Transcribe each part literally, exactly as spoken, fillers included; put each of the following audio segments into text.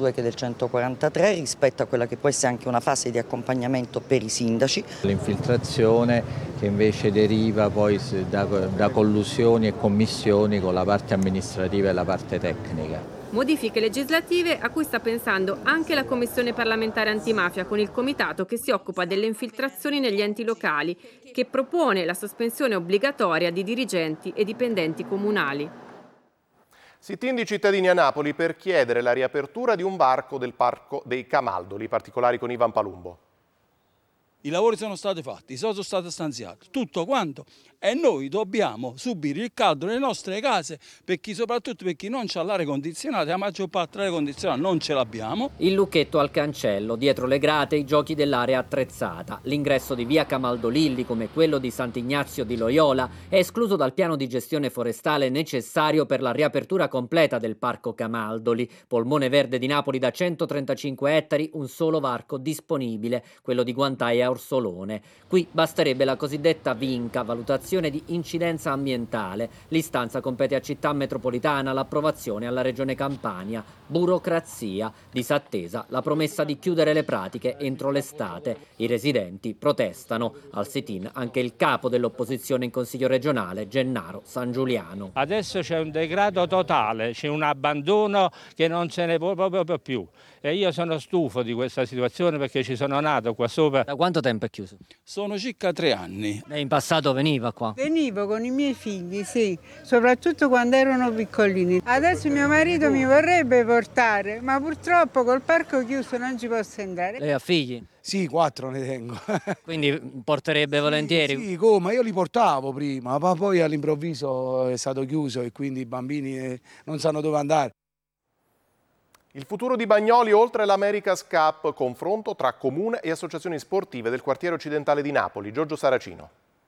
centodue che del centoquarantatré, rispetto a quella che può essere anche una fase di accompagnamento per i sindaci. L'infiltrazione che invece deriva poi da, da collusioni e commissioni con la parte amministrativa e la parte tecnica. Modifiche legislative a cui sta pensando anche la Commissione parlamentare antimafia con il comitato che si occupa delle infiltrazioni negli enti locali, che propone la sospensione obbligatoria di dirigenti e dipendenti comunali. Sit-in di cittadini a Napoli per chiedere la riapertura di un varco del Parco dei Camaldoli, particolari con Ivan Palumbo. I lavori sono stati fatti, i soldi sono stati stanziati, tutto quanto, e noi dobbiamo subire il caldo nelle nostre case, per chi, soprattutto per chi non ha l'aria condizionata, la maggior parte dell'aria condizionata non ce l'abbiamo. Il lucchetto al cancello, dietro le grate i giochi dell'area attrezzata. L'ingresso di via Camaldolilli, come quello di Sant'Ignazio di Loyola, è escluso dal piano di gestione forestale necessario per la riapertura completa del Parco Camaldoli, polmone verde di Napoli da centotrentacinque ettari, un solo varco disponibile, quello di Guantaia Orsolone. Qui basterebbe la cosiddetta vinca, valutazione di incidenza ambientale. L'istanza compete a Città Metropolitana, l'approvazione alla Regione Campania. Burocrazia, disattesa la promessa di chiudere le pratiche entro l'estate. I residenti protestano. Al sit-in anche il capo dell'opposizione in Consiglio regionale, Gennaro San Giuliano. Adesso c'è un degrado totale, c'è un abbandono che non se ne può proprio più. E io sono stufo di questa situazione perché ci sono nato qua sopra. Da quanto tempo è chiuso? Sono circa tre anni. Lei in passato veniva qua? Venivo con i miei figli, sì, soprattutto quando erano piccolini. Adesso mio marito mi vorrebbe portare, ma purtroppo col parco chiuso non ci posso andare. Lei ha figli? Sì, quattro ne tengo. Quindi porterebbe sì, volentieri? Sì, come? Io li portavo prima, ma poi all'improvviso è stato chiuso e quindi i bambini non sanno dove andare. Il futuro di Bagnoli oltre l'America's Cup, confronto tra comune e associazioni sportive del quartiere occidentale di Napoli. Giorgio Saracino.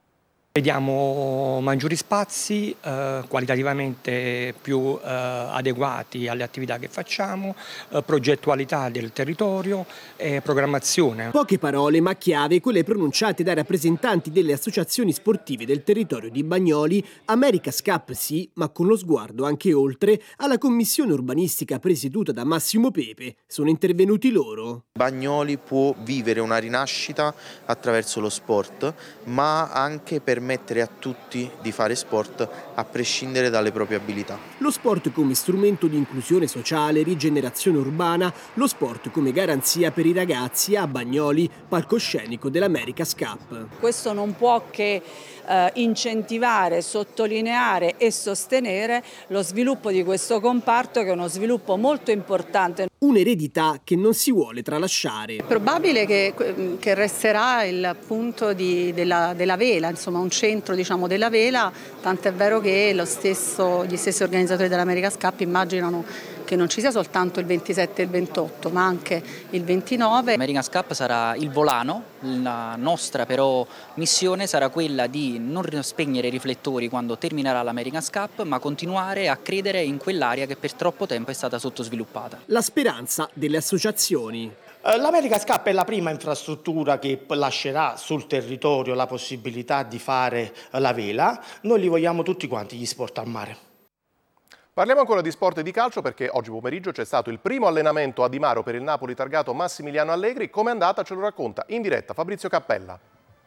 Vediamo maggiori spazi, eh, qualitativamente più eh, adeguati alle attività che facciamo, eh, progettualità del territorio e programmazione. Poche parole ma chiave quelle pronunciate dai rappresentanti delle associazioni sportive del territorio di Bagnoli. America's Cup sì, ma con lo sguardo anche oltre alla commissione urbanistica presieduta da Massimo Pepe. Sono intervenuti loro. Bagnoli può vivere una rinascita attraverso lo sport, ma anche per permettere a tutti di fare sport a prescindere dalle proprie abilità. Lo sport come strumento di inclusione sociale, rigenerazione urbana, lo sport come garanzia per i ragazzi a Bagnoli, palcoscenico dell'America's Cup. Questo non può che eh, incentivare, sottolineare e sostenere lo sviluppo di questo comparto, che è uno sviluppo molto importante. Un'eredità che non si vuole tralasciare. È probabile che, che resterà il punto di, della, della vela, insomma un centro diciamo, della vela, tant'è vero che lo stesso, gli stessi organizzatori dell'America's Cup immaginano che non ci sia soltanto il ventisette e il ventotto, ma anche il ventinove. L'America's Cup sarà il volano, la nostra però missione sarà quella di non spegnere i riflettori quando terminerà l'America's Cup, ma continuare a credere in quell'area che per troppo tempo è stata sottosviluppata. La speranza delle associazioni. L'America's Cup è la prima infrastruttura che lascerà sul territorio la possibilità di fare la vela. Noi li vogliamo tutti quanti gli sport al mare. Parliamo ancora di sport e di calcio perché oggi pomeriggio c'è stato il primo allenamento a Di Maro per il Napoli targato Massimiliano Allegri. Come è andata ce lo racconta in diretta Fabrizio Cappella.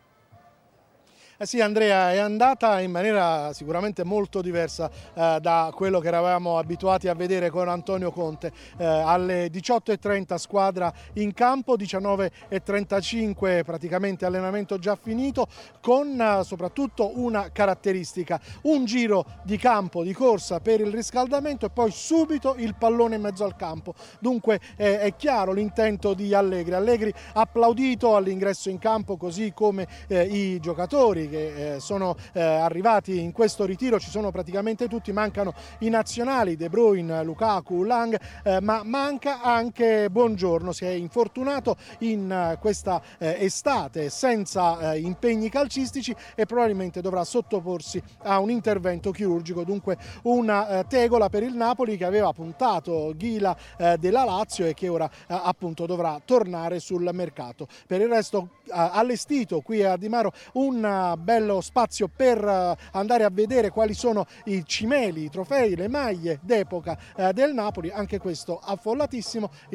Eh sì Andrea, è andata in maniera sicuramente molto diversa eh, da quello che eravamo abituati a vedere con Antonio Conte. Eh, alle diciotto e trenta squadra in campo, diciannove e trentacinque praticamente allenamento già finito, con eh, soprattutto una caratteristica, un giro di campo di corsa per il riscaldamento e poi subito il pallone in mezzo al campo. Dunque eh, è chiaro l'intento di Allegri. Allegri applaudito all'ingresso in campo, così come eh, i giocatori che eh, sono eh, arrivati in questo ritiro. Ci sono praticamente tutti, mancano i nazionali De Bruyne, Lukaku, Lang, eh, ma manca anche Buongiorno, si è infortunato in eh, questa eh, estate senza eh, impegni calcistici e probabilmente dovrà sottoporsi a un intervento chirurgico, dunque una eh, tegola per il Napoli che aveva puntato Ghila eh, della Lazio e che ora eh, appunto dovrà tornare sul mercato. Per il resto eh, allestito qui a Di Maro un bello spazio per andare a vedere quali sono i cimeli, i trofei, le maglie d'epoca del Napoli, anche questo affollatissimo.